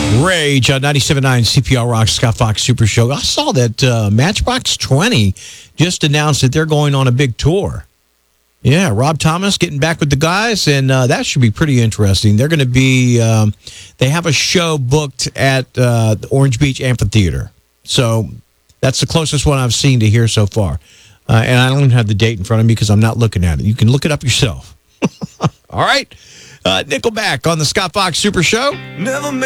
Rage on 97.9 CPR Rock, Scott Fox Super Show. I saw that Matchbox 20 just announced that they're going on a big tour. Yeah, Rob Thomas getting back with the guys, and that should be pretty interesting. They're going to be, they have a show booked at the Orange Beach Amphitheater. So that's the closest one I've seen to here so far. And I don't even have the date in front of me because I'm not looking at it. You can look it up yourself. All right. Nickelback on the Scott Fox Super Show. Never